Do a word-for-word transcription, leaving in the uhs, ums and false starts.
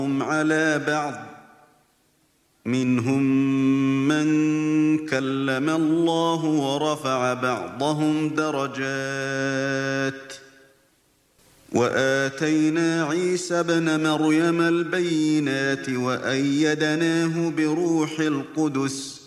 على بعض منهم من كلم الله ورفع بعضهم درجات وآتينا عيسى ابن مريم البينات وأيدناه بروح القدس